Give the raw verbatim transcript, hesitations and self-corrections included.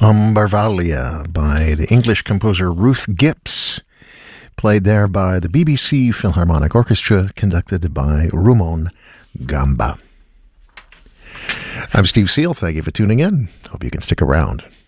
Umbervalia by the English composer Ruth Gibbs, played there by the B B C Philharmonic Orchestra, conducted by Rumon Gamba. I'm Steve Seal. Thank you for tuning in. Hope you can stick around.